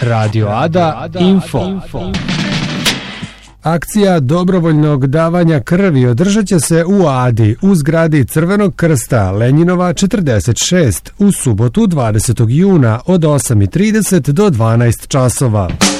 Radio Ada Info. Akcija dobrovoljnog davanja krvi održat će se u Adi u zgradi Crvenog krsta Lenjinova 46 u subotu 20. juna od 8:30 do 12 časova.